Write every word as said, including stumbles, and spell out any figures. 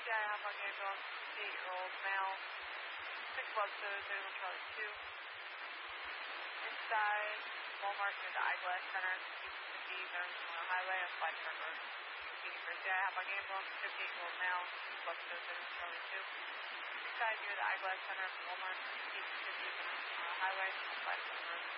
C I Hopog ambulance, fifty-eight-year-old male, six one seven zero Charlie two. Inside Walmart near the Eyeglass Center, East fifty, North Memorial Highway on Flight Road. Speaking for C I Hopog ambulance, fifty-eight-year-old male, six one seven zero Charlie two. Inside near the Eyeglass Center, Walmart, East fifty, North Memorial Highway on Flight Road.